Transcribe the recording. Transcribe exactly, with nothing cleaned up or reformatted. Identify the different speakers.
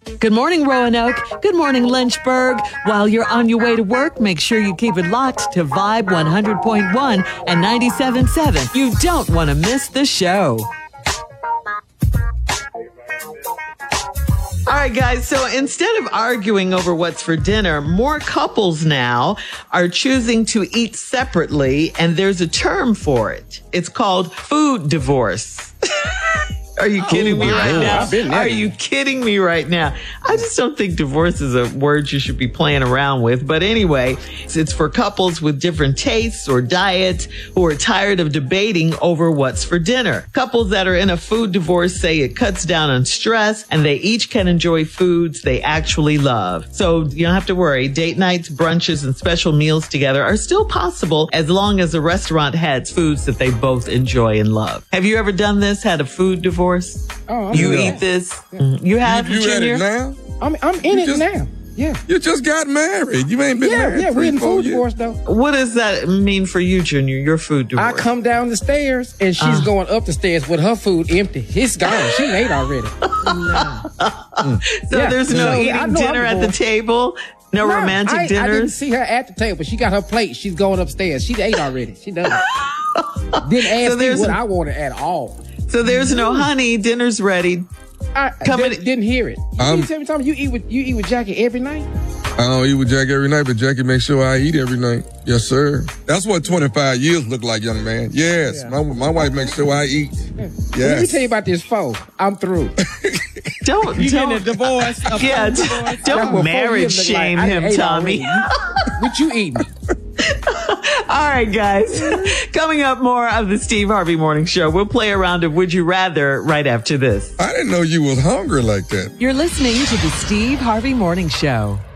Speaker 1: Good morning, Roanoke. Good morning, Lynchburg. While you're on your way to work, make sure you keep it locked to Vibe one hundred point one and ninety-seven point seven. You don't want to miss the show. All right, guys. So instead of arguing over what's for dinner, more couples now are choosing to eat separately, and there's a term for it. It's called food divorce. Are you kidding oh, me right now? Are you kidding me right now? I just don't think divorce is a word you should be playing around with. But anyway, it's for couples with different tastes or diets who are tired of debating over what's for dinner. Couples that are in a food divorce say it cuts down on stress and they each can enjoy foods they actually love. So you don't have to worry. Date nights, brunches, and special meals together are still possible as long as the restaurant has foods that they both enjoy and love. Have you ever done this? Had a food divorce? Oh, you yeah. eat this? Yeah. You have,
Speaker 2: you, you
Speaker 1: Junior?
Speaker 2: At it now?
Speaker 3: I'm, I'm in
Speaker 2: you
Speaker 3: it
Speaker 2: just,
Speaker 3: now. Yeah.
Speaker 2: You just got married. You ain't been
Speaker 3: yeah,
Speaker 2: married.
Speaker 3: Yeah, we're in food divorce, though.
Speaker 1: What does that mean for you, Junior? Your food divorce?
Speaker 3: I come down the stairs, and she's uh. going up the stairs with her food empty. It's gone. She ate already.
Speaker 1: No. So yeah. there's no so, eating dinner at the table? No, no romantic
Speaker 3: I,
Speaker 1: dinners?
Speaker 3: I didn't see her at the table. She got her plate. She's going upstairs. She ate already. She done. Didn't ask so me what I wanted at all.
Speaker 1: So there's no honey. Dinner's ready.
Speaker 3: I Coming, did, didn't hear it. You um, tell me something. You eat with you eat with Jackie every night.
Speaker 2: I don't eat with Jackie every night, but Jackie makes sure I eat every night. Yes, sir. That's what twenty-five years look like, young man. Yes, yeah. my my wife makes sure I eat. Yeah. Yes.
Speaker 3: Well, let me tell you about this phone. I'm through.
Speaker 1: Don't
Speaker 3: you
Speaker 1: don't
Speaker 3: getting a divorce? A
Speaker 1: yeah, divorce? Don't marriage shame like, him, Tommy.
Speaker 3: What you eating?
Speaker 1: All right, guys. Coming up, more of the Steve Harvey Morning Show. We'll play a round of Would You Rather right after this.
Speaker 2: I didn't know you was hungry like that.
Speaker 1: You're listening to the Steve Harvey Morning Show.